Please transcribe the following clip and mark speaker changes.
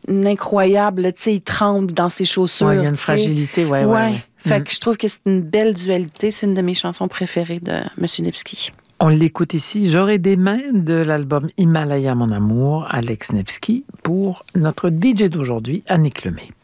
Speaker 1: une incroyable, tu sais, il tremble dans ses chaussures.
Speaker 2: Ouais, il y a une fragilité, ouais.
Speaker 1: Fait que je trouve que c'est une belle dualité. C'est une de mes chansons préférées de M. Nevsky.
Speaker 2: On l'écoute ici, J'aurai des mains de l'album Himalaya, mon amour, Alex Nevsky, pour notre DJ d'aujourd'hui, Annick Lemay.